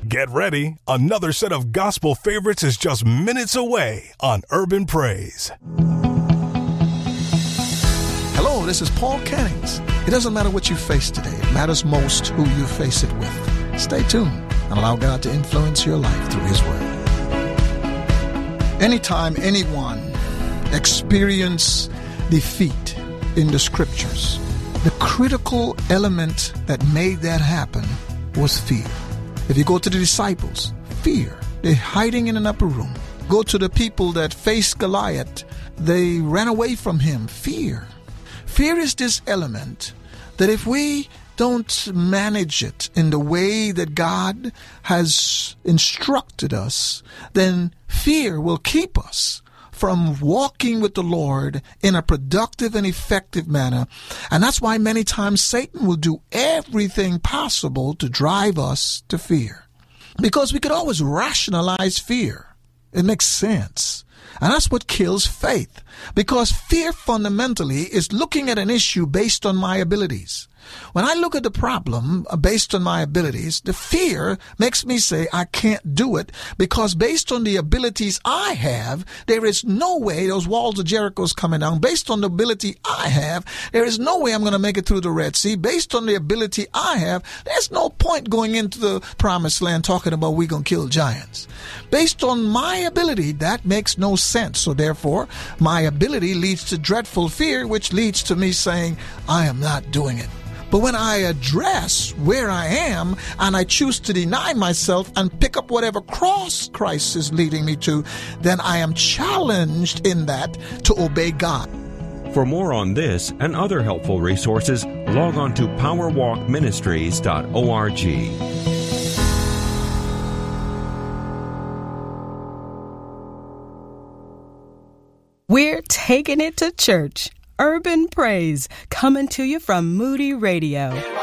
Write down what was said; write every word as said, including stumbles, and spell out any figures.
Get ready. Another set of gospel favorites is just minutes away on Urban Praise. Hello, this is Paul Cannings. It doesn't matter what you face today. It matters most who you face it with. Stay tuned and allow God to influence your life through His Word. Anytime anyone experience defeat in the Scriptures, the critical element that made that happen was fear. If you go to the disciples, fear. They're hiding in an upper room. Go to the people that faced Goliath. They ran away from him. Fear. Fear is this element that if we don't manage it in the way that God has instructed us, then fear will keep us from walking with the Lord in a productive and effective manner. And that's why many times Satan will do everything possible to drive us to fear. Because we could always rationalize fear. It makes sense. And that's what kills faith. Because fear fundamentally is looking at an issue based on my abilities. When I look at the problem based on my abilities, the fear makes me say I can't do it because based on the abilities I have, there is no way those walls of Jericho is coming down. Based on the ability I have, there is no way I'm going to make it through the Red Sea. Based on the ability I have, there's no point going into the promised land talking about we're going to kill giants. Based on my ability, that makes no sense. So therefore, my ability leads to dreadful fear, which leads to me saying, I am not doing it. But when I address where I am and I choose to deny myself and pick up whatever cross Christ is leading me to, then I am challenged in that to obey God. For more on this and other helpful resources, log on to power walk ministries dot org. We're taking it to church. Urban Praise, coming to you from Moody Radio.